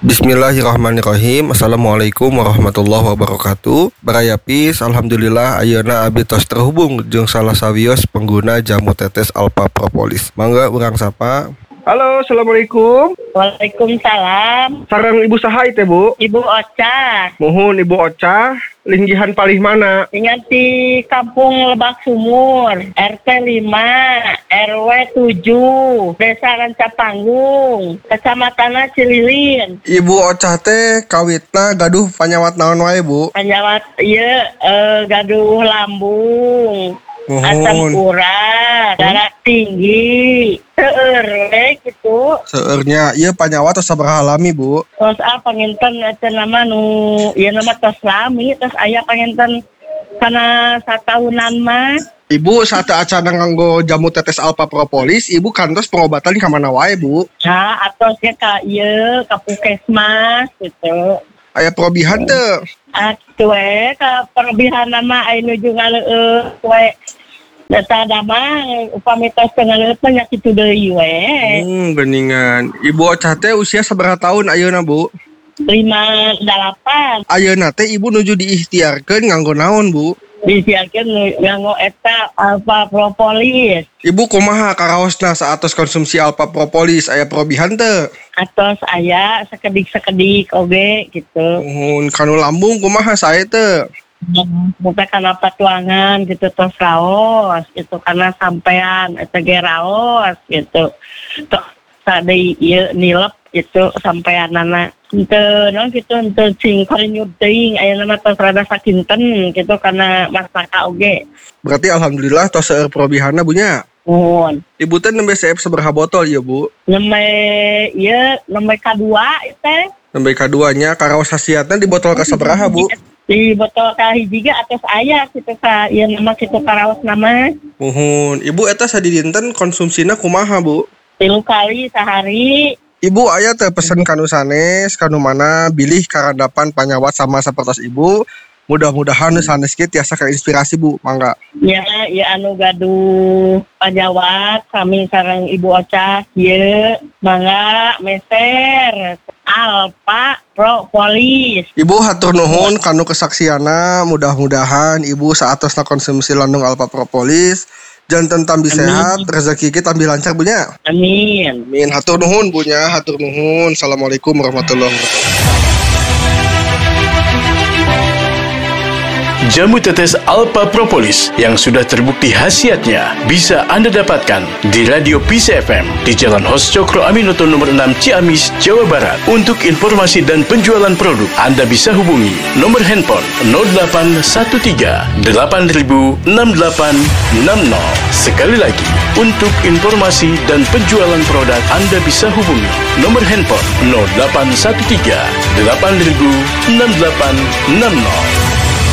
Bismillahirrahmanirrahim. Assalamualaikum warahmatullahi wabarakatuh. Barayapis, alhamdulillah ayeuna abdi tos terhubung jeung salah sawios pengguna jamu tetes Alpha Propolis. Mangga urang sapa. Halo, assalamualaikum. Waalaikumsalam. Sareng Ibu saha teh, Bu? Ibu Ocha. Muhun Ibu Ocha, linggihan palih mana? Ingat di Kampung Lebak Sumur, RT 5, RW 7, Desa Rancapanggung, Kecamatan Cililin. Ibu Ocha teh kawitna gaduh panyawat naon wae, Bu? Panyawat ieu gaduh lambung. Asam urat, darah tinggi, seueur gitu. Seueurnya ieu panyawat tos sabaraha lami, Bu? Tos panginten eta nama nu ieu nama tos lami, tos aya panginten kana satahunan mah. Ibu saat acara nganggo jamu tetes Alpha Propolis, Ibu kantos pengobatan ka mana wae, Bu? Nah, atosnya ka ieu ka Puskesmas gitu. Aya perobihan teu? Atuh we ka perobihan mah aya nuju ngaleueut we. Data dama upami tos ngaleueut nya kitu deui we. Beningan. Ibu Ocha teh usia sabaraha tahun ayeuna, Bu? 58. Ayeuna teh Ibu nuju diikhtiarkeun nganggo naon, Bu? Disiarkeun nganggo eta Alpha Propolis. Ibu kumaha karaosna saatos konsumsi Alpha Propolis aya perobihan teu? Atos aya sakedik-sakedik oge gitu. Kanu lambung kumaha sae teu? Bukan karena patuangan gitu tos raos gitu karena sampean eta ge raos gitu. Tos sadei ieu nilep itu sampeanana henteu naon kitu henteu cing karinyut teuing aya nama tos rada sakinten gitu karena masaka oge. Berarti alhamdulillah tos seueur perobihanna Bu nya. Nuhun. Ibu teh nembe saep sabaraha botol ieu Bu? Nembe kadua teh. Nembe kaduanya karaos hasiatna di botol ka sabaraha Bu? Di botol ka hiji ge atos aya kitu ka ieu nama kitu karaos nama. Muhun. Ibu eta sadidinten konsumsina kumaha Bu? 3 kali sehari. Ibu aya teh pesen kanu sanes, kanu mana bilih karandapan panyawat sama sapertos Ibu. Mudah-mudahan sanes kieu tiasa kainspirasi Bu, mangga. Ya, anu gaduh panyawat kami sareng Ibu Ocha ieu mangga meser Alpha Propolis. Ibu hatur nuhun kanu kesaksiana, mudah-mudahan Ibu saatosna konsumsi landung Alpha Propolis janten tambi sehat, rezeki kita tambi lancar Bu nya. Amin. Amin. Hatur nuhun Bu nya, hatur nuhun. Assalamualaikum warahmatullahi wabarakatuh. Jamu tetes Alpha Propolis yang sudah terbukti khasiatnya bisa Anda dapatkan di Radio Peace FM di Jalan Hos Cokro Aminoto nomor 6 Ciamis, Jawa Barat. Untuk informasi dan penjualan produk, Anda bisa hubungi nomor handphone 0813 8000 6860. Sekali lagi, untuk informasi dan penjualan produk, Anda bisa hubungi nomor handphone 0813 8000 6860.